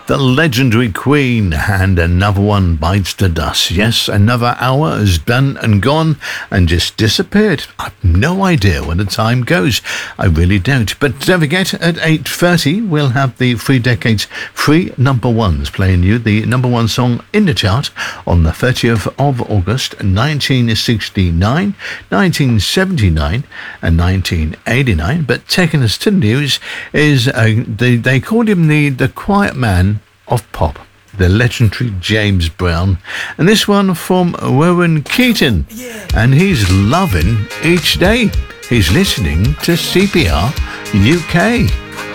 The legendary Queen, and another one bites the dust. Yes, another hour is done and gone and just disappeared. I've no idea where the time goes. I really don't. But don't forget, at 8:30, we'll have the 3 decades, 3 number ones, playing you the number one song in the chart on the 30th of August, 1969, 1979 and 1989. But taking us to the news is, they called him the quiet man of pop, the legendary James Brown, and this one from Rowan Keaton, and he's loving each day. He's listening to CPR UK.